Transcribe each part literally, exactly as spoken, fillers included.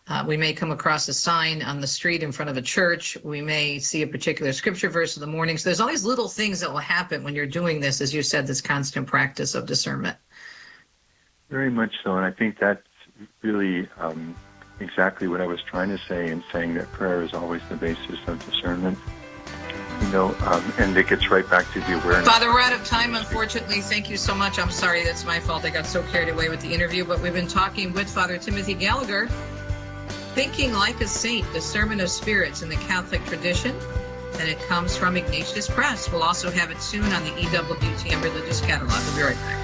Uh, we may come across a sign on the street in front of a church. We may see a particular scripture verse in the morning. So there's all these little things that will happen when you're doing this, as you said, this constant practice of discernment. Very much so, and I think that's really um, exactly what I was trying to say in saying that prayer is always the basis of discernment. You know, um, and it gets right back to the awareness. Father, we're out of time, unfortunately. Thank you so much. I'm sorry, that's my fault. I got so carried away with the interview, but we've been talking with Father Timothy Gallagher, Thinking Like a Saint, Discernment of Spirits in the Catholic Tradition, and it comes from Ignatius Press. We'll also have it soon on the E W T M Religious Catalog. We'll be right back.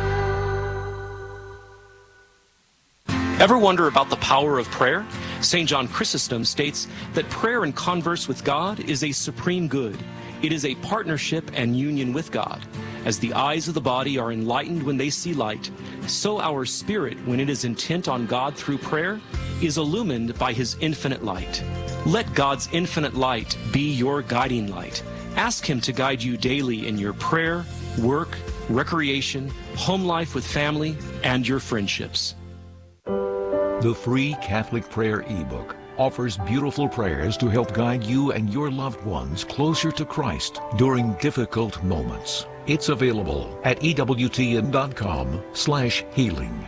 Ever wonder about the power of prayer? Saint John Chrysostom states that prayer and converse with God is a supreme good. It is a partnership and union with God. As the eyes of the body are enlightened when they see light, so our spirit, when it is intent on God through prayer, is illumined by His infinite light. Let God's infinite light be your guiding light. Ask Him to guide you daily in your prayer, work, recreation, home life with family, and your friendships. The free Catholic Prayer ebook offers beautiful prayers to help guide you and your loved ones closer to Christ during difficult moments. It's available at E W T N dot com slash healing.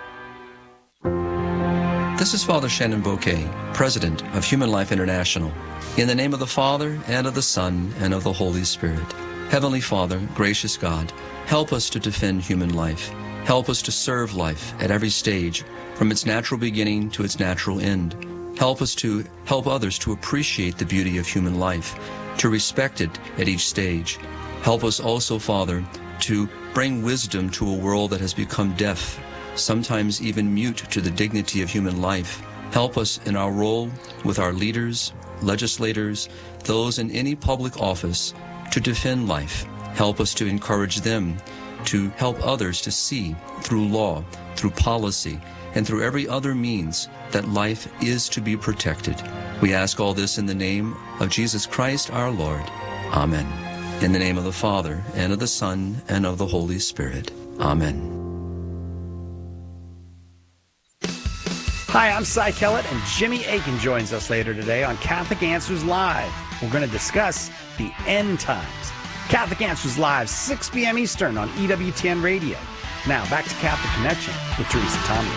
This is Father Shannon Bouquet, President of Human Life International. In the name of the Father, and of the Son, and of the Holy Spirit. Heavenly Father, gracious God, help us to defend human life. Help us to serve life at every stage, from its natural beginning to its natural end. Help us to help others to appreciate the beauty of human life, to respect it at each stage. Help us also, Father, to bring wisdom to a world that has become deaf, sometimes even mute to the dignity of human life. Help us in our role with our leaders, legislators, those in any public office, to defend life. Help us to encourage them to help others to see through law, through policy, and through every other means that life is to be protected. We ask all this in the name of Jesus Christ our Lord. Amen. In the name of the Father, and of the Son, and of the Holy Spirit. Amen. Hi, I'm Cy Kellett, and Jimmy Akin joins us later today on Catholic Answers Live. We're going to discuss the end times. Catholic Answers Live, six p.m. Eastern on E W T N Radio. Now, back to Catholic Connection with Teresa Tomlin.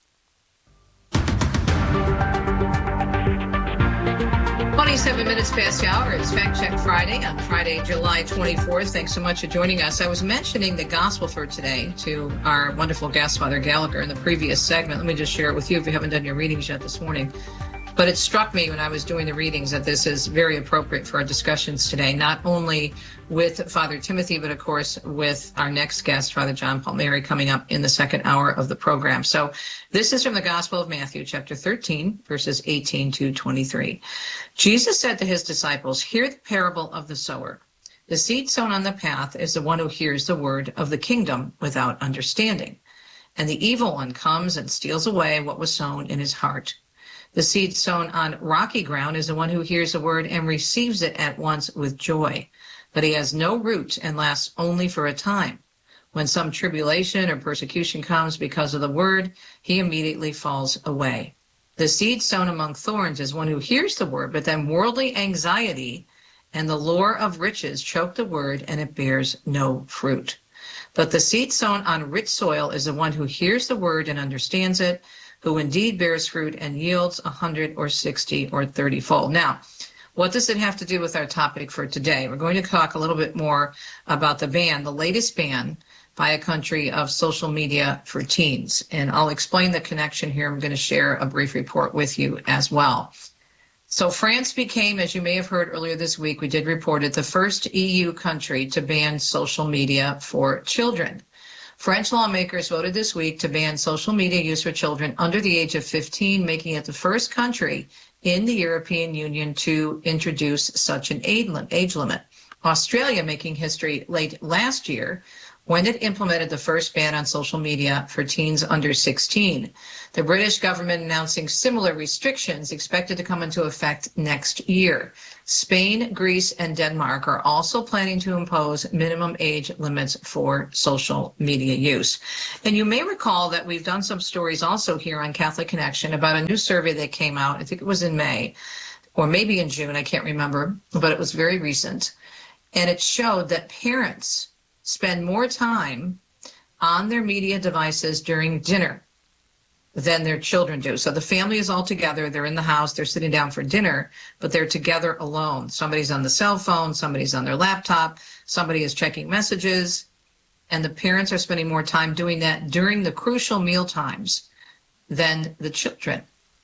twenty-seven minutes past the hour. It's Fact Check Friday on Friday, July twenty-fourth. Thanks so much for joining us. I was mentioning the gospel for today to our wonderful guest, Father Gallagher, in the previous segment. Let me just share it with you if you haven't done your readings yet this morning. But it struck me when I was doing the readings that this is very appropriate for our discussions today, not only with Father Timothy, but of course with our next guest, Father John Palmieri, coming up in the second hour of the program. So this is from the Gospel of Matthew, chapter thirteen, verses eighteen to twenty-three. Jesus said to his disciples, "Hear the parable of the sower. The seed sown on the path is the one who hears the word of the kingdom without understanding. And the evil one comes and steals away what was sown in his heart. The seed sown on rocky ground is the one who hears the word and receives it at once with joy. But he has no root and lasts only for a time. When some tribulation or persecution comes because of the word, he immediately falls away. The seed sown among thorns is one who hears the word, but then worldly anxiety and the lure of riches choke the word, and it bears no fruit. But the seed sown on rich soil is the one who hears the word and understands it, who indeed bears fruit and yields a hundred or sixty or thirty-fold." Now, what does it have to do with our topic for today? We're going to talk a little bit more about the ban, the latest ban by a country of social media for teens. And I'll explain the connection here. I'm going to share a brief report with you as well. So France became, as you may have heard earlier this week, we did report it, the first E U country to ban social media for children. French lawmakers voted this week to ban social media use for children under the age of fifteen, making it the first country in the European Union to introduce such an age limit. Australia, making history late last year, when it implemented the first ban on social media for teens under sixteen. The British government announcing similar restrictions expected to come into effect next year. Spain, Greece, and Denmark are also planning to impose minimum age limits for social media use. And you may recall that we've done some stories also here on Catholic Connection about a new survey that came out, I think it was in May, or maybe in June, I can't remember, but it was very recent. And it showed that parents spend more time on their media devices during dinner than their children do. So the family is all together, they're in the house, they're sitting down for dinner, but they're together alone. Somebody's on the cell phone, somebody's on their laptop, somebody is checking messages, and the parents are spending more time doing that during the crucial meal times than the children.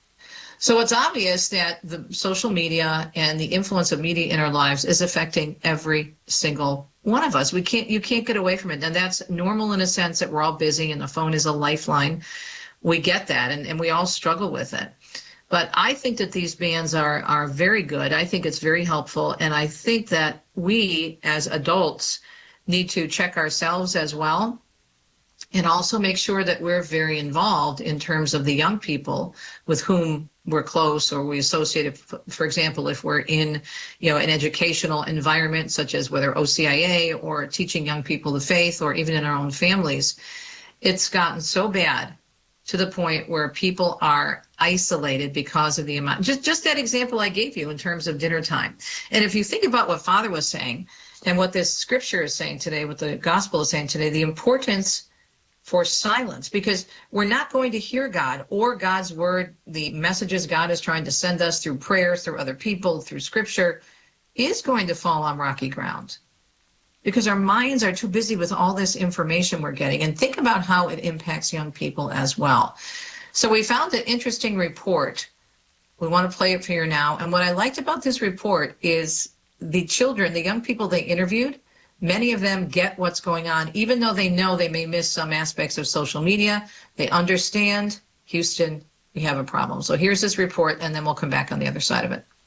So it's obvious that the social media and the influence of media in our lives is affecting every single one of us. We can't, you can't get away from it. And that's normal in a sense that we're all busy and the phone is a lifeline. We get that, and, and we all struggle with it. But I think that these bans are, are very good. I think it's very helpful. And I think that we as adults need to check ourselves as well, and also make sure that we're very involved in terms of the young people with whom we're close or we associate. For example, if we're in, you know, an educational environment, such as whether O C I A or teaching young people the faith, or even in our own families, it's gotten so bad to the point where people are isolated because of the amount, just, just that example I gave you in terms of dinner time. And if you think about what Father was saying and what this scripture is saying today, what the gospel is saying today, the importance for silence, because we're not going to hear God or God's word, the messages God is trying to send us through prayers, through other people, through scripture, is going to fall on rocky ground, because our minds are too busy with all this information we're getting. And think about how it impacts young people as well. So we found an interesting report. We want to play it for you now. And what I liked about this report is the children, the young people they interviewed, many of them get what's going on, even though they know they may miss some aspects of social media. They understand, Houston, we have a problem. So here's this report, and then we'll come back on the other side of it.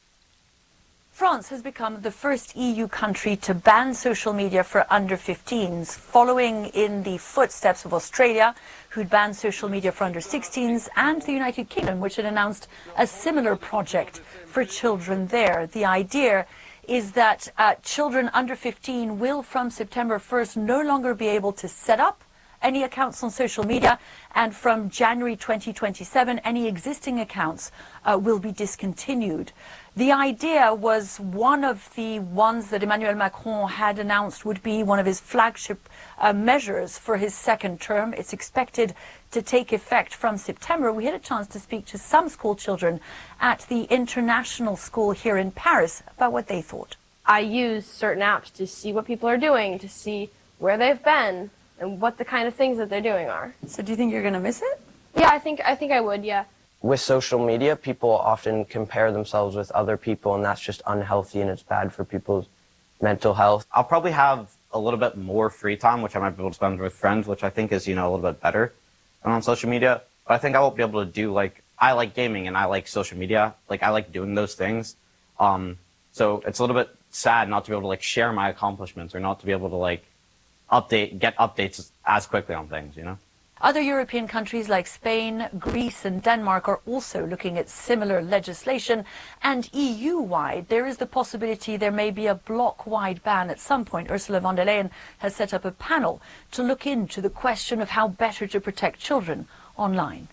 France has become the first E U country to ban social media for under fifteens, following in the footsteps of Australia, who'd banned social media for under sixteens, and the United Kingdom, which had announced a similar project for children there. The idea is that uh, children under fifteen will, from September first, no longer be able to set up any accounts on social media, and from January twenty twenty-seven, any existing accounts uh, will be discontinued. The idea was one of the ones that Emmanuel Macron had announced would be one of his flagship uh, measures for his second term. It's expected to take effect from September. We had a chance to speak to some school children at the International School here in Paris about what they thought. I use certain apps to see what people are doing, to see where they've been, and what the kind of things that they're doing are. So do you think you're going to miss it? Yeah, I think I think I would, yeah. With social media, people often compare themselves with other people, and that's just unhealthy and it's bad for people's mental health. I'll probably have a little bit more free time, which I might be able to spend with friends, which I think is, you know, a little bit better than on social media. But I think I won't be able to do, like, I like gaming and I like social media. Like, I like doing those things. Um, so it's a little bit sad not to be able to, like, share my accomplishments, or not to be able to, like, update, get updates as quickly on things, you know? Other European countries like Spain, Greece and Denmark are also looking at similar legislation. And E U-wide, there is the possibility there may be a bloc-wide ban at some point. Ursula von der Leyen has set up a panel to look into the question of how better to protect children online.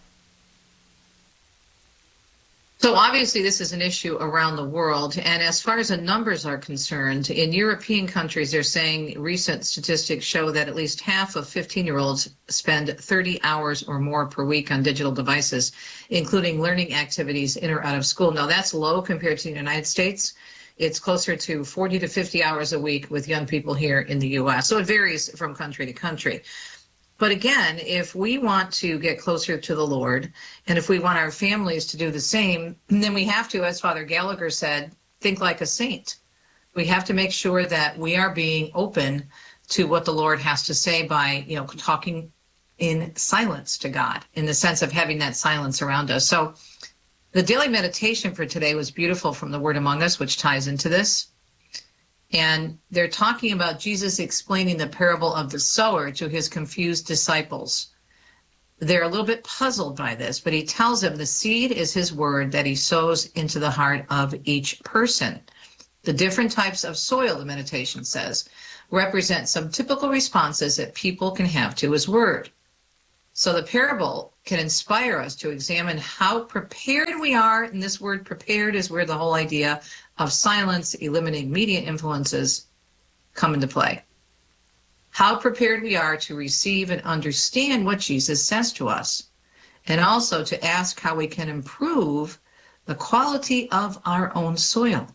So obviously this is an issue around the world, and as far as the numbers are concerned, in European countries, they're saying recent statistics show that at least half of fifteen-year-olds spend thirty hours or more per week on digital devices, including learning activities in or out of school. Now that's low compared to the United States. It's closer to forty to fifty hours a week with young people here in the U S. So it varies from country to country. But again, if we want to get closer to the Lord, and if we want our families to do the same, then we have to, as Father Gallagher said, think like a saint. We have to make sure that we are being open to what the Lord has to say by, you know, talking in silence to God, in the sense of having that silence around us. So the daily meditation for today was beautiful from the Word Among Us, which ties into this. And they're talking about Jesus explaining the parable of the sower to his confused disciples. They're a little bit puzzled by this, but he tells them the seed is his word that he sows into the heart of each person. The different types of soil, the meditation says, represent some typical responses that people can have to his word. So the parable can inspire us to examine how prepared we are, and this word prepared is where the whole idea of silence, eliminating media influences, come into play. How prepared we are to receive and understand what Jesus says to us, and also to ask how we can improve the quality of our own soil.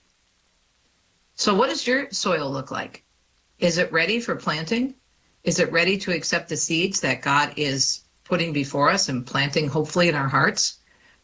So what does your soil look like? Is it ready for planting? Is it ready to accept the seeds that God is putting before us and planting hopefully in our hearts?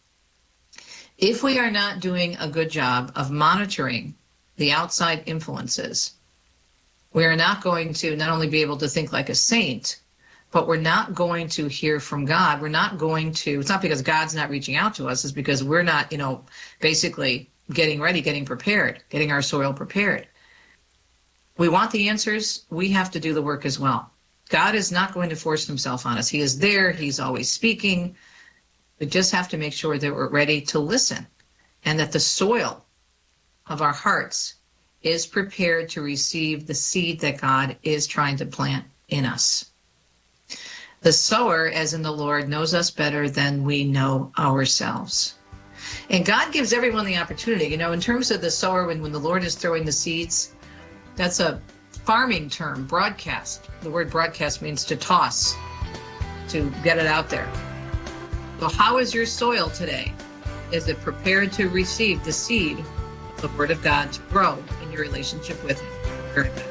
If we are not doing a good job of monitoring the outside influences, we are not going to not only be able to think like a saint, but we're not going to hear from God. We're not going to, it's not because God's not reaching out to us, it's because we're not, you know, basically getting ready, getting prepared, getting our soil prepared. We want the answers, we have to do the work as well. God is not going to force himself on us. He is there, he's always speaking. We just have to make sure that we're ready to listen and that the soil of our hearts is prepared to receive the seed that God is trying to plant in us. The sower, as in the Lord, knows us better than we know ourselves. And God gives everyone the opportunity. You know, in terms of the sower, when, when the Lord is throwing the seeds, that's a farming term, broadcast. The word broadcast means to toss, to get it out there. So how is your soil today? Is it prepared to receive the seed of the Word of God to grow in your relationship with Him? Very good.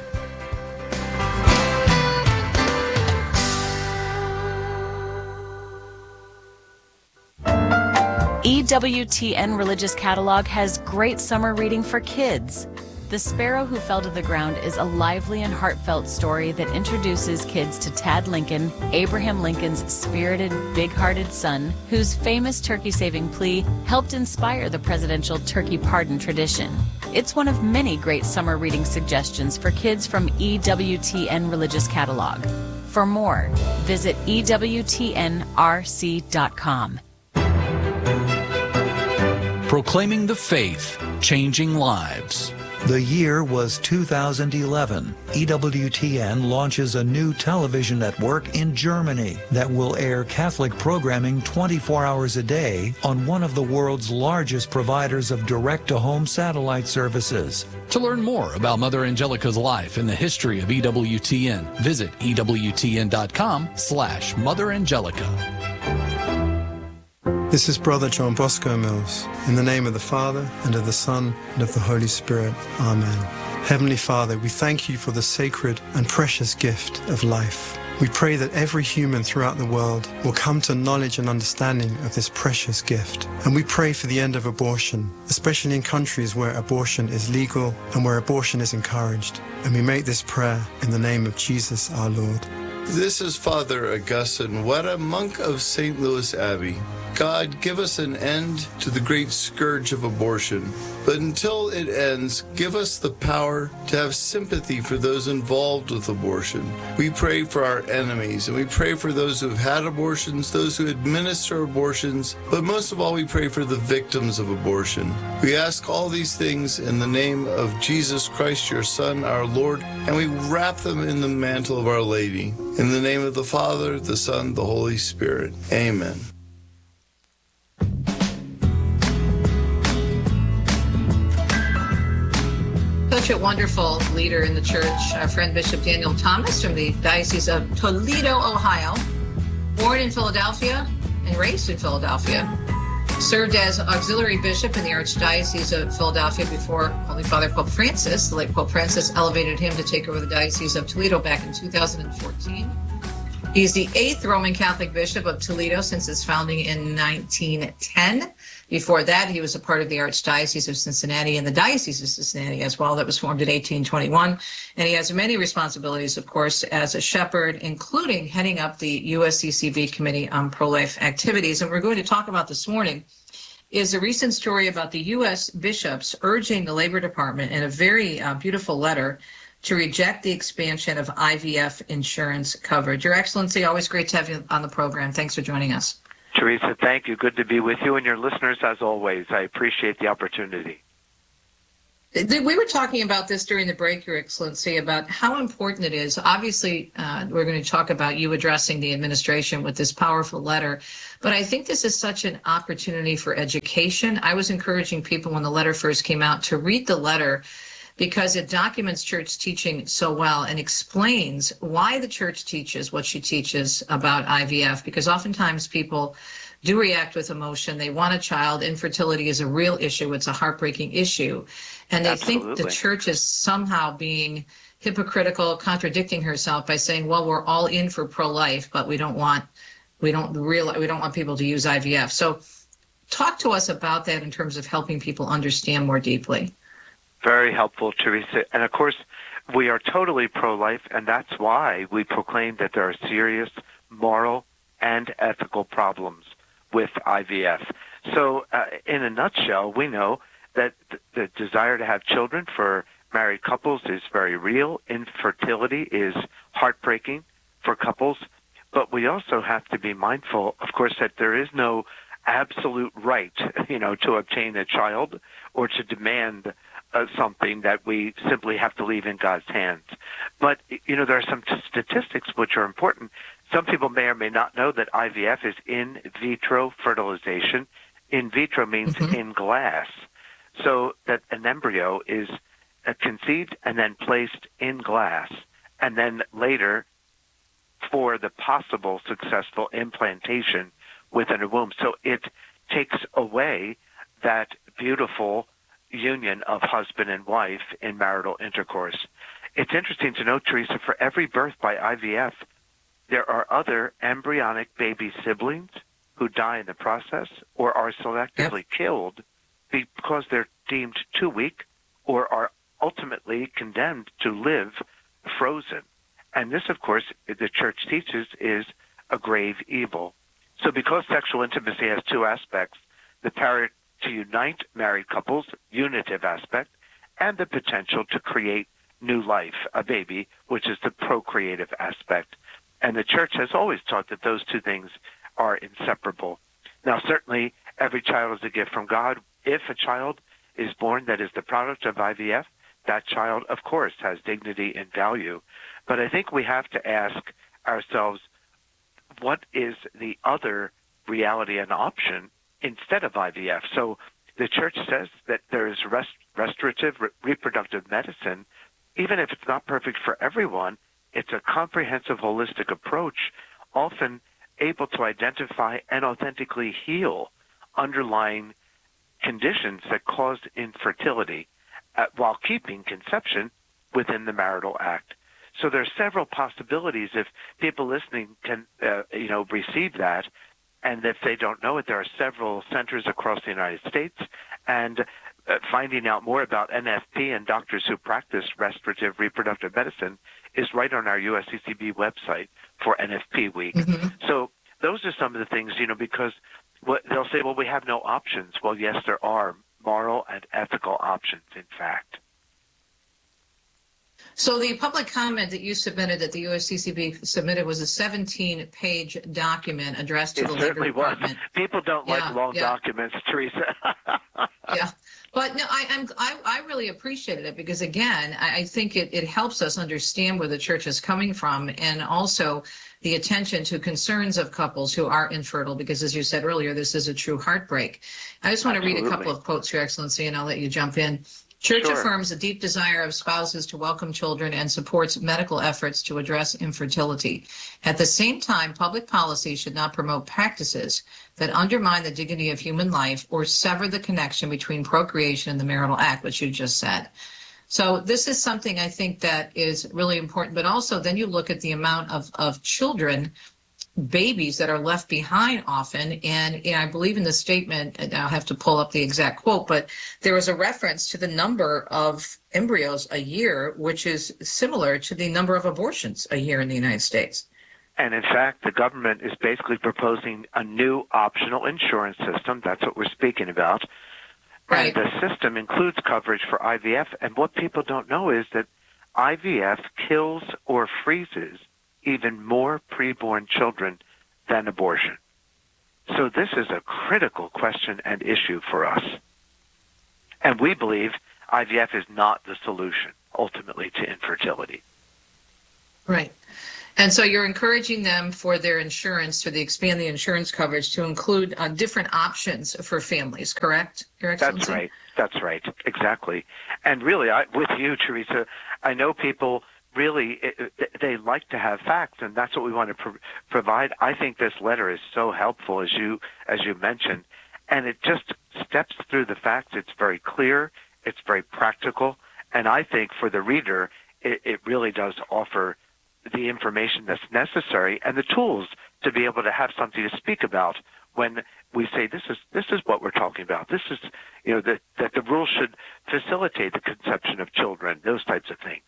E W T N Religious Catalog has great summer reading for kids. The Sparrow Who Fell to the Ground is a lively and heartfelt story that introduces kids to Tad Lincoln, Abraham Lincoln's spirited, big-hearted son, whose famous turkey-saving plea helped inspire the presidential turkey pardon tradition. It's one of many great summer reading suggestions for kids from E W T N Religious Catalog. For more, visit E W T N R C dot com. Proclaiming the faith, changing lives. The year was two thousand eleven. E W T N launches a new television network in Germany that will air Catholic programming twenty-four hours a day on one of the world's largest providers of direct-to-home satellite services. To learn more about Mother Angelica's life and the history of E W T N, visit E W T N dot com slash Mother Angelica. This is Brother John Bosco Mills. In the name of the Father, and of the Son, and of the Holy Spirit. Amen. Heavenly Father, we thank you for the sacred and precious gift of life. We pray that every human throughout the world will come to knowledge and understanding of this precious gift. And we pray for the end of abortion, especially in countries where abortion is legal and where abortion is encouraged. And we make this prayer in the name of Jesus our Lord. This is Father Augustine Weta, monk of Saint Louis Abbey. God, give us an end to the great scourge of abortion. But until it ends, give us the power to have sympathy for those involved with abortion. We pray for our enemies, and we pray for those who have had abortions, those who administer abortions, but most of all, we pray for the victims of abortion. We ask all these things in the name of Jesus Christ, your Son, our Lord, and we wrap them in the mantle of Our Lady. In the name of the Father, the Son, the Holy Spirit. Amen. Such a wonderful leader in the church, our friend Bishop Daniel Thomas from the Diocese of Toledo, Ohio. Born in Philadelphia and raised in Philadelphia. Served as auxiliary bishop in the Archdiocese of Philadelphia before Holy Father Pope Francis. The late Pope Francis elevated him to take over the Diocese of Toledo back in two thousand fourteen. He's the eighth Roman Catholic bishop of Toledo since its founding in nineteen ten. Before that, he was a part of the Archdiocese of Cincinnati and the Diocese of Cincinnati as well, that was formed in eighteen twenty-one. And he has many responsibilities, of course, as a shepherd, including heading up the U S C C B Committee on Pro-Life Activities. And we're going to talk about this morning is a recent story about the U S bishops urging the Labor Department in a very uh, beautiful letter to reject the expansion of I V F insurance coverage. Your Excellency, always great to have you on the program. Thanks for joining us. Teresa, thank you. Good to be with you and your listeners as always. I appreciate the opportunity. We were talking about this during the break, Your Excellency, about how important it is. Obviously, uh, we're going to talk about you addressing the administration with this powerful letter, but I think this is such an opportunity for education. I was encouraging people when the letter first came out to read the letter because it documents church teaching so well and explains why the church teaches what she teaches about I V F, because oftentimes people do react with emotion. They want a child. Infertility is a real issue. It's a heartbreaking issue. And they Absolutely. think the church is somehow being hypocritical, contradicting herself by saying, well, we're all in for pro-life, but we don't want we don't real we don't want people to use I V F. So talk to us about that in terms of helping people understand more deeply. Very helpful, Teresa. And of course, we are totally pro-life, and that's why we proclaim that there are serious moral and ethical problems with I V F. So uh, in a nutshell, we know that th- the desire to have children for married couples is very real. Infertility is heartbreaking for couples. But we also have to be mindful, of course, that there is no absolute right, you know, to obtain a child or to demand uh, something that we simply have to leave in God's hands. But, you know, there are some t- statistics which are important. Some people may or may not know that I V F is in vitro fertilization. In vitro means mm-hmm. in glass. So that an embryo is uh, conceived and then placed in glass, and then later for the possible successful implantation within a womb. So it takes away that beautiful union of husband and wife in marital intercourse. It's interesting to note, Teresa, for every birth by I V F, there are other embryonic baby siblings who die in the process or are selectively yep. killed because they're deemed too weak or are ultimately condemned to live frozen. And this, of course, the church teaches is a grave evil. So because sexual intimacy has two aspects, the power to unite married couples, unitive aspect, and the potential to create new life, a baby, which is the procreative aspect. And the church has always taught that those two things are inseparable. Now, certainly, every child is a gift from God. If a child is born that is the product of I V F, that child, of course, has dignity and value. But I think we have to ask ourselves, what is the other reality and option instead of I V F? So the church says that there is rest, restorative re- reproductive medicine. Even if it's not perfect for everyone, it's a comprehensive, holistic approach, often able to identify and authentically heal underlying conditions that cause infertility uh, while keeping conception within the marital act. So there are several possibilities if people listening can, uh, you know, receive that. And if they don't know it, there are several centers across the United States. And uh, finding out more about N F P and doctors who practice restorative reproductive medicine is right on our U S C C B website for N F P week. Mm-hmm. So those are some of the things, you know, because what, they'll say, well, we have no options. Well, yes, there are moral and ethical options, in fact. So the public comment that you submitted, that the U S C C B submitted, was a seventeen-page document addressed to it the Labor Department. Was. People don't yeah, like long yeah. documents, Teresa. yeah, but no, I, I'm I, I really appreciated it because again, I, I think it, it helps us understand where the church is coming from, and also the attention to concerns of couples who are infertile. Because as you said earlier, this is a true heartbreak. I just want Absolutely. to read a couple of quotes, Your Excellency, and I'll let you jump in. Church sure. affirms a deep desire of spouses to welcome children and supports medical efforts to address infertility. At the same time, public policy should not promote practices that undermine the dignity of human life or sever the connection between procreation and the marital act, which you just said. So this is something I think that is really important. But also then you look at the amount of, of children, babies that are left behind often. And, and I believe in the statement, and I'll have to pull up the exact quote, but there was a reference to the number of embryos a year, which is similar to the number of abortions a year in the United States. And in fact, the government is basically proposing a new optional insurance system. That's what we're speaking about. Right. And the system includes coverage for I V F. And what people don't know is that I V F kills or freezes even more preborn children than abortion. So this is a critical question and issue for us. And we believe I V F is not the solution, ultimately, to infertility. Right. And so you're encouraging them for their insurance, to the expand the insurance coverage to include uh, different options for families, correct, Your Excellency? That's right. That's right. Exactly. And really, I, with you, Teresa, I know people really, it, they like to have facts, and that's what we want to pro- provide. I think this letter is so helpful, as you as you mentioned, and it just steps through the facts. It's very clear. It's very practical. And I think for the reader, it, it really does offer the information that's necessary and the tools to be able to have something to speak about when we say this is this is what we're talking about. This is, you know, that that the rules should facilitate the conception of children, those types of things.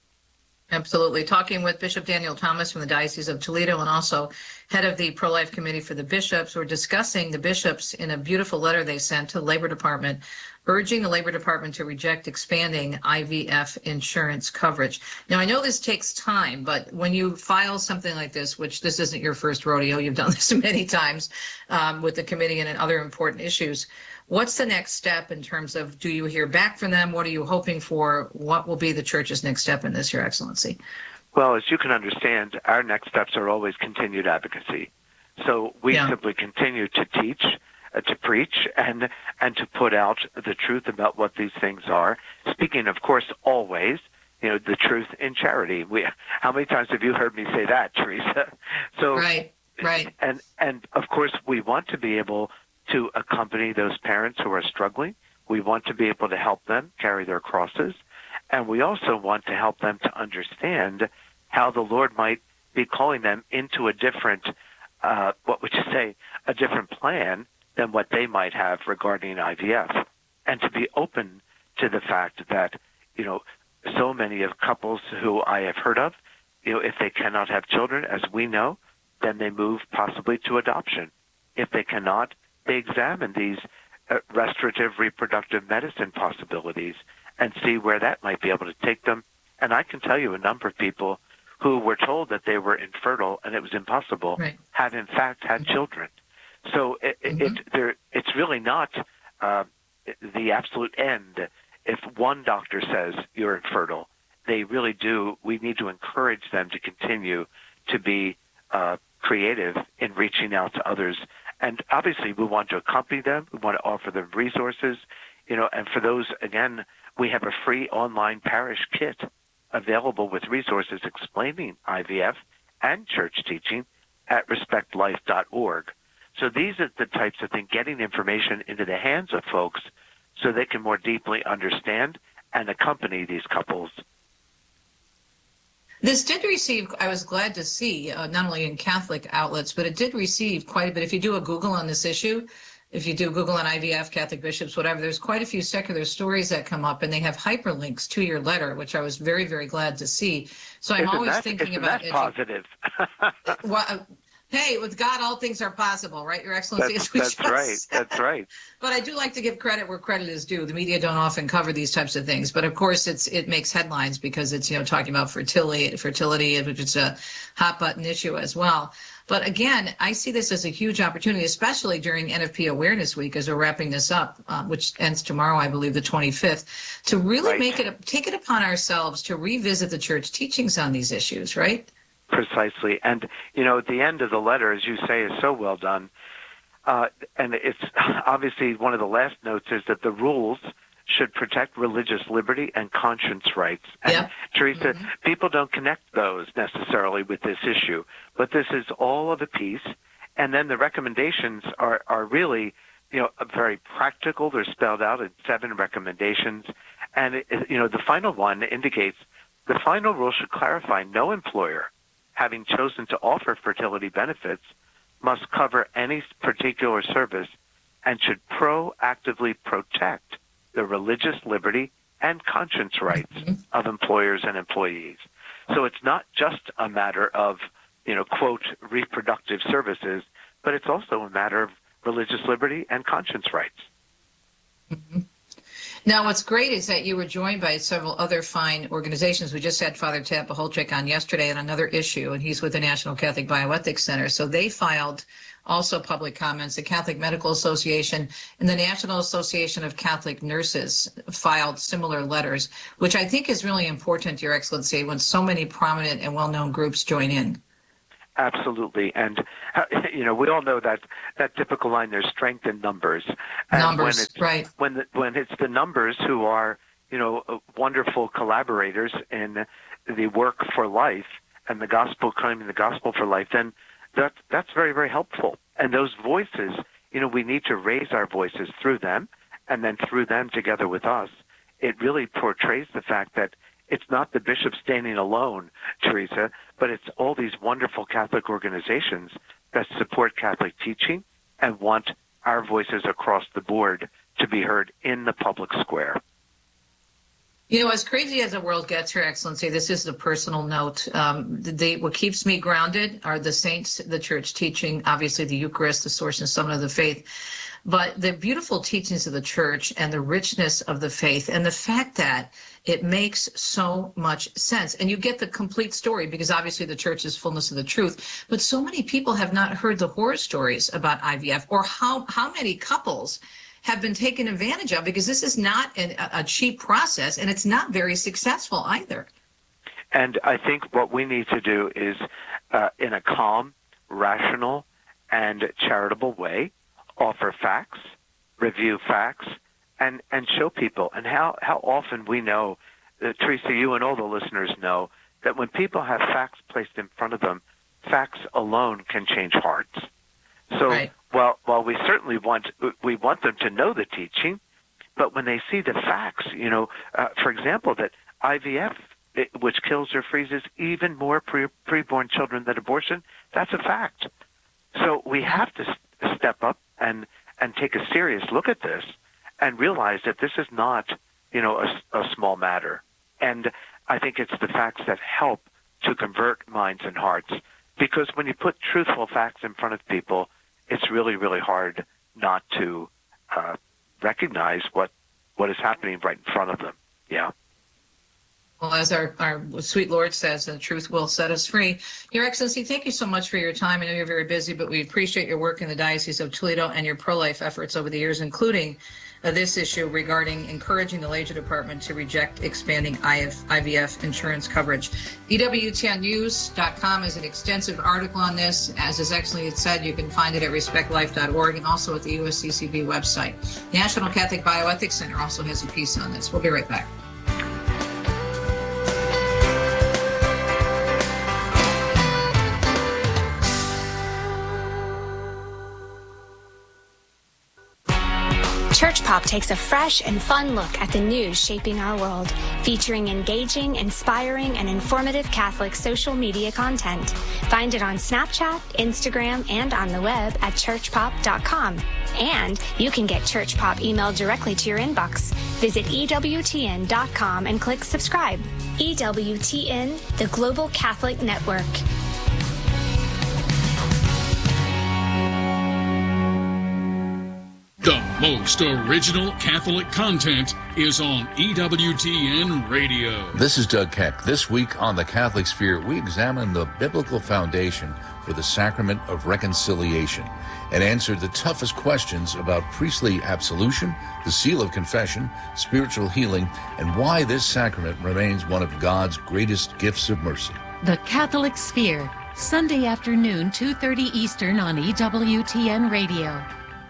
Absolutely. Talking with Bishop Daniel Thomas from the Diocese of Toledo and also head of the Pro-Life Committee for the Bishops. We're discussing the bishops in a beautiful letter they sent to the Labor Department, urging the Labor Department to reject expanding I V F insurance coverage. Now, I know this takes time, but when you file something like this, which this isn't your first rodeo, you've done this many times um, with the committee and in other important issues, what's the next step in terms of, do you hear back from them? What are you hoping for? What will be the church's next step in this, Your Excellency? Well, as you can understand, our next steps are always continued advocacy. So we yeah. simply continue to teach, uh, to preach, and and to put out the truth about what these things are. Speaking, of course, always, you know, the truth in charity. We, how many times have you heard me say that, Teresa? So, right, right. And and of course, we want to be able to accompany those parents who are struggling. We want to be able to help them carry their crosses. And we also want to help them to understand how the Lord might be calling them into a different, uh, what would you say, a different plan than what they might have regarding I V F. And to be open to the fact that, you know, so many of couples who I have heard of, you know, if they cannot have children, as we know, then they move possibly to adoption. If they cannot, they examine these uh, restorative reproductive medicine possibilities and see where that might be able to take them. And I can tell you a number of people who were told that they were infertile and it was impossible, right. have in fact had children. So it, mm-hmm. it, there, it's really not uh, the absolute end. If one doctor says you're infertile, they really do. We need to encourage them to continue to be uh, creative in reaching out to others. And obviously we want to accompany them. We want to offer them resources, you know, and for those, again, we have a free online parish kit available with resources explaining I V F and church teaching at respect life dot org. So these are the types of things, getting information into the hands of folks so they can more deeply understand and accompany these couples. This did receive, I was glad to see, uh, not only in Catholic outlets, but it did receive quite a bit. If you do a Google on this issue, if you do Google on I V F, Catholic bishops, whatever, there's quite a few secular stories that come up, and they have hyperlinks to your letter, which I was very, very glad to see. So I'm isn't always that, thinking isn't about that positive. well, uh, hey, with God, all things are possible, right, Your Excellency? That's, that's right. That's right. But I do like to give credit where credit is due. The media don't often cover these types of things, but of course, it's it makes headlines because it's you know talking about fertility, fertility, which is a hot button issue as well. But again, I see this as a huge opportunity, especially during N F P Awareness Week, as we're wrapping this up, uh, which ends tomorrow, I believe, the twenty-fifth, to really right. make it take it upon ourselves to revisit the church teachings on these issues, right? Precisely. And, you know, at the end of the letter, as you say, is so well done. Uh, and it's obviously one of the last notes is that the rules should protect religious liberty and conscience rights. And yep. Teresa, mm-hmm. people don't connect those necessarily with this issue, but this is all of a piece. And then the recommendations are, are really, you know, very practical. They're spelled out in seven recommendations. And, it, you know, the final one indicates the final rule should clarify no employer having chosen to offer fertility benefits must cover any particular service and should proactively protect the religious liberty and conscience rights mm-hmm. of employers and employees. So it's not just a matter of, you know, quote, reproductive services, but it's also a matter of religious liberty and conscience rights. Mm-hmm. Now, what's great is that you were joined by several other fine organizations. We just had Father Tab Paholczyk on yesterday on another issue, and he's with the National Catholic Bioethics Center. So they filed also public comments. The Catholic Medical Association and the National Association of Catholic Nurses filed similar letters, which I think is really important, Your Excellency, when so many prominent and well-known groups join in. Absolutely. And, uh, you know, we all know that, that typical line, there's strength in numbers. And numbers, when it's, right. When, the, when it's the numbers who are, you know, wonderful collaborators in the work for life and the gospel, claiming the gospel for life, then that, that's very, very helpful. And those voices, you know, we need to raise our voices through them, and then through them together with us. It really portrays the fact that it's not the bishop standing alone, Teresa, but it's all these wonderful Catholic organizations that support Catholic teaching and want our voices across the board to be heard in the public square. You know, as crazy as the world gets, Your Excellency, this is a personal note. Um, the, what keeps me grounded are the saints, the church teaching, obviously the Eucharist, the source and summit of the faith, but the beautiful teachings of the church and the richness of the faith and the fact that it makes so much sense. And you get the complete story because obviously the church is fullness of the truth. But so many people have not heard the horror stories about I V F or how, how many couples have been taken advantage of, because this is not an, a cheap process and it's not very successful either. And I think what we need to do is, uh, in a calm, rational, and charitable way, offer facts, review facts, and, and show people. And how, how often we know, uh, Teresa, you and all the listeners know, that when people have facts placed in front of them, facts alone can change hearts. So right. while, while we certainly want, we want them to know the teaching, but when they see the facts, you know, uh, for example, that I V F, it, which kills or freezes even more pre, preborn children than abortion, that's a fact. So we have to st- step up and, and take a serious look at this and realize that this is not, you know, a, a small matter. And I think it's the facts that help to convert minds and hearts, because when you put truthful facts in front of people, it's really, really hard not to uh, recognize what, what is happening right in front of them. Yeah. Well, as our, our sweet Lord says, the truth will set us free. Your Excellency, thank you so much for your time. I know you're very busy, but we appreciate your work in the Diocese of Toledo and your pro-life efforts over the years, including uh, this issue regarding encouraging the Legia Department to reject expanding I V F insurance coverage. E W T N news dot com is an extensive article on this. As His Excellency said, you can find it at respect life dot org and also at the U S C C B website. National Catholic Bioethics Center also has a piece on this. We'll be right back. Church Pop takes a fresh and fun look at the news shaping our world, featuring engaging, inspiring, and informative Catholic social media content. Find it on Snapchat, Instagram, and on the web at church pop dot com. And you can get Church Pop emailed directly to your inbox. Visit E W T N dot com and click subscribe. E W T N, the Global Catholic Network. The most original Catholic content is on E W T N Radio. This is Doug Keck. This week on The Catholic Sphere, we examine the biblical foundation for the sacrament of reconciliation and answer the toughest questions about priestly absolution, the seal of confession, spiritual healing, and why this sacrament remains one of God's greatest gifts of mercy. The Catholic Sphere, Sunday afternoon, two thirty Eastern on E W T N Radio.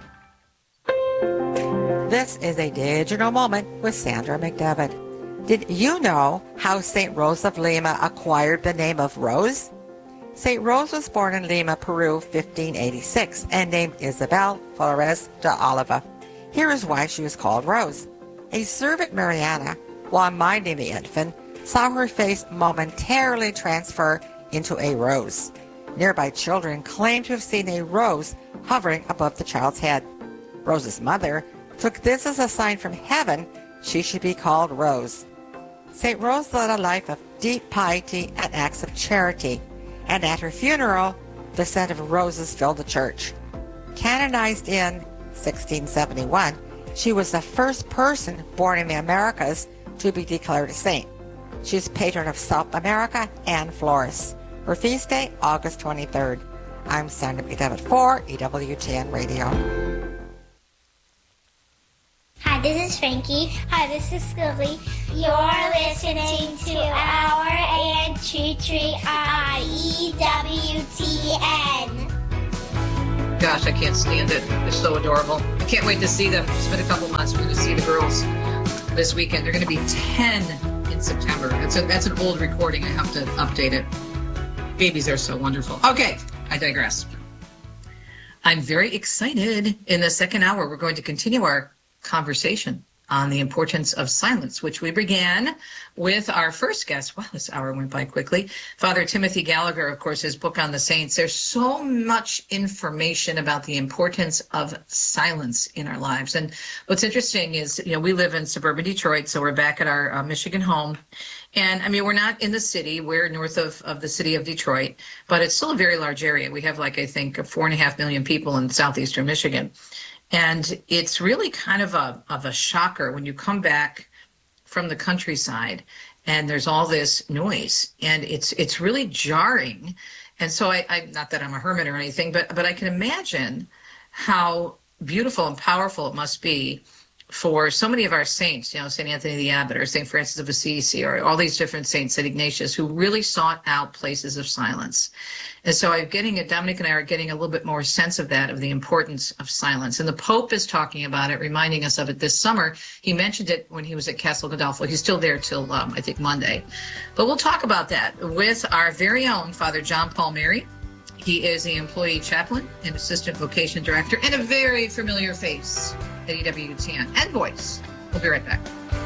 This is a digital moment with Sandra McDevitt. Did you know how Saint Rose of Lima acquired the name of Rose? Saint Rose was born in Lima, Peru, fifteen eighty-six, and named Isabel Flores de Oliva. Here is why she was called Rose. A servant, Mariana, while minding the infant, saw her face momentarily transfer into a rose. Nearby children claimed to have seen a rose hovering above the child's head. Rose's mother took this as a sign from heaven she should be called Rose. Saint Rose led a life of deep piety and acts of charity, and at her funeral, the scent of roses filled the church. Canonized in sixteen seventy-one, she was the first person born in the Americas to be declared a saint. She's patron of South America and Flores. Her feast day, August twenty-third. I'm Sandra McDevitt for E W T N Radio. Hi, this is Frankie. Hi, this is Scully. You're listening to Our Aunt Tree Tree on E W T N. Gosh, I can't stand it. They're so adorable. I can't wait to see them. It's been a couple months. We're going to see the girls this weekend. They're going to be ten in September. That's a, that's an old recording. I have to update it. Babies are so wonderful. Okay, I digress. I'm very excited. In the second hour, we're going to continue our conversation on the importance of silence, which we began with our first guest. Wow, this hour went by quickly. Father Timothy Gallagher, of course, his book on the saints. There's so much information about the importance of silence in our lives. And what's interesting is, you know, we live in suburban Detroit, so we're back at our uh, Michigan home. And I mean, we're not in the city. We're north of, of the city of Detroit, but it's still a very large area. We have, like, I think, four and a half million people in southeastern Michigan. And it's really kind of a of a shocker when you come back from the countryside and there's all this noise, and it's it's really jarring. And so I, I not that I'm a hermit or anything, but but I can imagine how beautiful and powerful it must be for so many of our saints, you know, Saint Anthony the Abbot or Saint Francis of Assisi or all these different saints, Saint Ignatius, who really sought out places of silence. And so I'm getting, Dominic and I are getting a little bit more sense of that, of the importance of silence. And the Pope is talking about it, reminding us of it this summer. He mentioned it when he was at Castel Gandolfo. He's still there till, um, I think, Monday. But we'll talk about that with our very own Father John Palmieri. He is the employee chaplain and assistant vocation director and a very familiar face at E W T N and voice. We'll be right back.